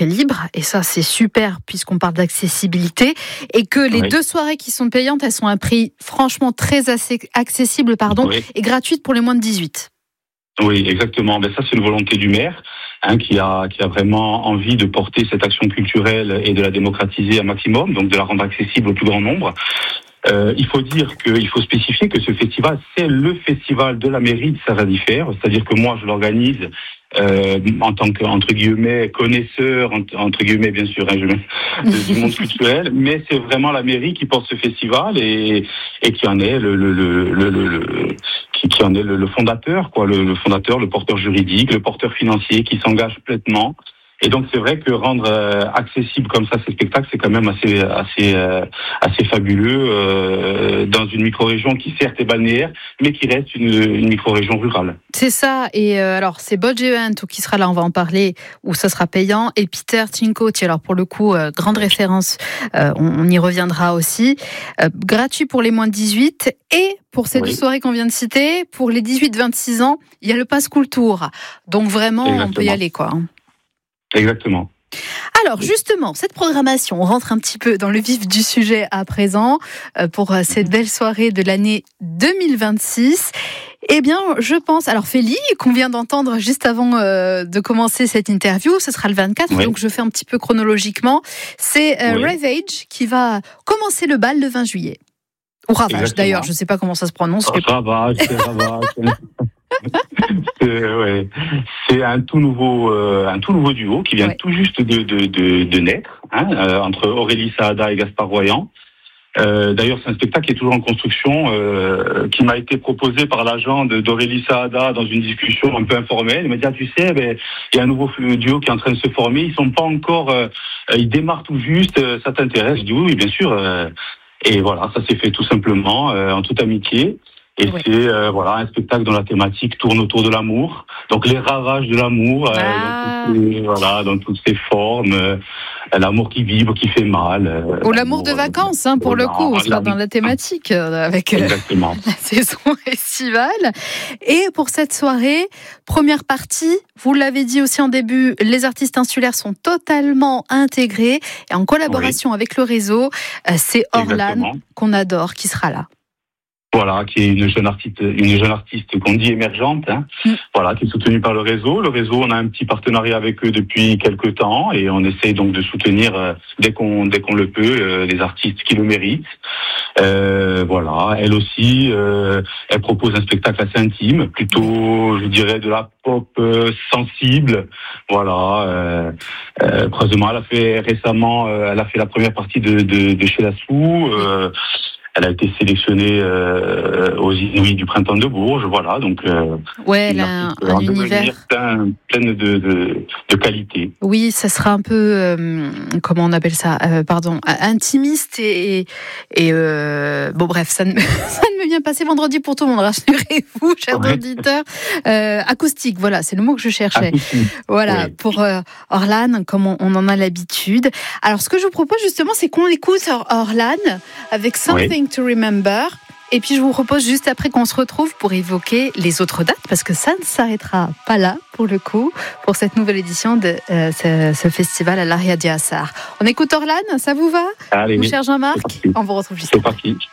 entrée libre, et ça c'est super puisqu'on parle d'accessibilité, et que les 2 soirées qui sont payantes, elles sont à un prix franchement très accessible et gratuite pour les moins de 18. Oui, exactement. Ça, c'est une volonté du maire qui a vraiment envie de porter cette action culturelle et de la démocratiser un maximum, donc de la rendre accessible au plus grand nombre. Il faut spécifier que ce festival, c'est le festival de la mairie de Saint-Radifert, c'est-à-dire que moi, je l'organise en tant que, entre guillemets, connaisseur, entre guillemets, bien sûr, du monde culturel, mais c'est vraiment la mairie qui porte ce festival et qui en est qui en est le fondateur, le fondateur, le porteur juridique, le porteur financier qui s'engage pleinement. Et donc c'est vrai que rendre accessible comme ça ces spectacles, c'est quand même assez fabuleux dans une micro-région qui certes est balnéaire, mais qui reste une micro-région rurale. C'est ça. Et alors c'est Bodge Event qui sera là, on va en parler, où ça sera payant. Et Peter Cincotti, alors pour le coup grande référence, on y reviendra aussi. Gratuit pour les moins de 18 et pour ces 2 soirées qu'on vient de citer, pour les 18-26 ans, il y a le Pass Cool Tour. Donc vraiment, on peut y aller Exactement. Alors justement, cette programmation, on rentre un petit peu dans le vif du sujet à présent pour cette belle soirée de l'année 2026. Eh bien, je pense, alors Félie, qu'on vient d'entendre juste avant de commencer cette interview, ce sera le 24, donc je fais un petit peu chronologiquement. C'est Ravage qui va commencer le bal le 20 juillet. Ou Ravage, exactement. D'ailleurs, je ne sais pas comment ça se prononce. Ravage. C'est un tout nouveau duo qui vient tout juste de naître, entre Aurélie Saada et Gaspard Royan. D'ailleurs, c'est un spectacle qui est toujours en construction, qui m'a été proposé par l'agent d'Aurélie Saada dans une discussion un peu informelle. Il m'a dit, tu sais, il y a un nouveau duo qui est en train de se former. Ils sont pas encore, ils démarrent tout juste. Ça t'intéresse? Je dis oui, bien sûr. Et voilà, ça s'est fait tout simplement en toute amitié. Et c'est un spectacle dont la thématique tourne autour de l'amour, donc les ravages de l'amour, dans toutes ses formes, l'amour qui vibre, qui fait mal. Ou l'amour de vacances, pour le coup, on sera dans la thématique avec la saison estivale. Et pour cette soirée, première partie, vous l'avez dit aussi en début, les artistes insulaires sont totalement intégrés et en collaboration avec le réseau, c'est Orlane qu'on adore qui sera là. Voilà, qui est une jeune artiste qu'on dit émergente, qui est soutenue par le réseau. Le réseau, on a un petit partenariat avec eux depuis quelques temps et on essaie donc de soutenir dès qu'on le peut les artistes qui le méritent. Elle aussi, elle propose un spectacle assez intime, plutôt, je dirais, de la pop sensible. Croisement, elle a fait récemment, la première partie de Chez Lassou. Elle a été sélectionnée aux Inuits du Printemps de Bourges, donc elle a un univers plein de qualité. Oui, ça sera un peu comment on appelle ça, intimiste et bref, ça ne me vient pas. C'est vendredi pour tout le monde, rassurez-vous, chers auditeurs. Acoustique, c'est le mot que je cherchais. Pour Orlane, comme on en a l'habitude. Alors, ce que je vous propose justement, c'est qu'on écoute Orlane avec Something to Remember. Et puis je vous propose juste après qu'on se retrouve pour évoquer les autres dates, parce que ça ne s'arrêtera pas là, pour le coup, pour cette nouvelle édition de ce festival à l'Aria Diassar. On écoute Orlane, ça vous va? Allez, mon cher Jean-Marc? On vous retrouve juste après. C'est parti.